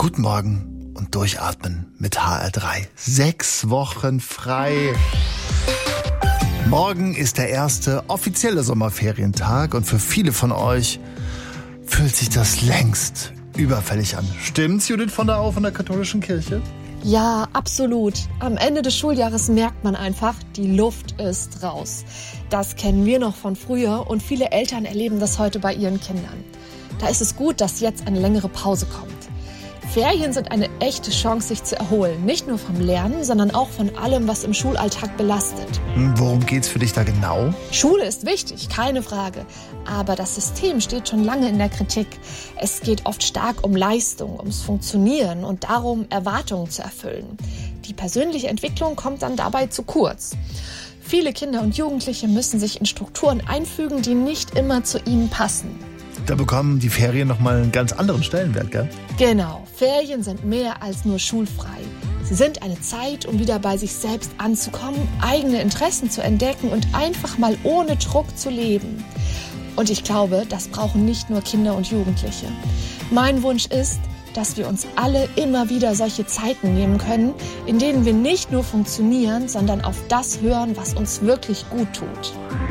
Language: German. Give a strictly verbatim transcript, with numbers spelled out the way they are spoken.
Guten Morgen und durchatmen mit H R drei. Sechs Wochen frei. Morgen ist der erste offizielle Sommerferientag und für viele von euch fühlt sich das längst überfällig an. Stimmt's, Judith von der Au von der katholischen Kirche? Ja, absolut. Am Ende des Schuljahres merkt man einfach, die Luft ist raus. Das kennen wir noch von früher und viele Eltern erleben das heute bei ihren Kindern. Da ist es gut, dass jetzt eine längere Pause kommt. Ferien sind eine echte Chance, sich zu erholen. Nicht nur vom Lernen, sondern auch von allem, was im Schulalltag belastet. Worum geht's für dich da genau? Schule ist wichtig, keine Frage. Aber das System steht schon lange in der Kritik. Es geht oft stark um Leistung, ums Funktionieren und darum, Erwartungen zu erfüllen. Die persönliche Entwicklung kommt dann dabei zu kurz. Viele Kinder und Jugendliche müssen sich in Strukturen einfügen, die nicht immer zu ihnen passen. Da bekommen die Ferien nochmal einen ganz anderen Stellenwert, gell? Genau, Ferien sind mehr als nur schulfrei. Sie sind eine Zeit, um wieder bei sich selbst anzukommen, eigene Interessen zu entdecken und einfach mal ohne Druck zu leben. Und ich glaube, das brauchen nicht nur Kinder und Jugendliche. Mein Wunsch ist, dass wir uns alle immer wieder solche Zeiten nehmen können, in denen wir nicht nur funktionieren, sondern auf das hören, was uns wirklich gut tut.